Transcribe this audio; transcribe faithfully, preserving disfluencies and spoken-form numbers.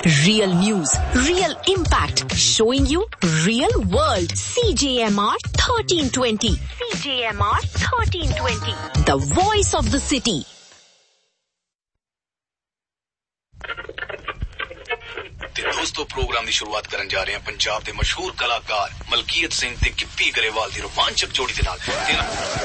Real news, real impact, showing you real world. C J M R thirteen twenty. C J M R thirteen twenty. The voice of the city. ਤੇ ਦੋਸਤੋ programme ਦੀ ਸ਼ੁਰੂਆਤ ਕਰਨ ਜਾ ਰਹੇ ਹਾਂ ਪੰਜਾਬ ਦੇ ਮਸ਼ਹੂਰ ਕਲਾਕਾਰ ਮਲਕੀਤ ਸਿੰਘ ਤੇ ਗਿੱਪੀ ਗਰੇਵਾਲ ਦੀ ਰੋਮਾਂਚਕ ਜੋੜੀ ਦੇ ਨਾਲ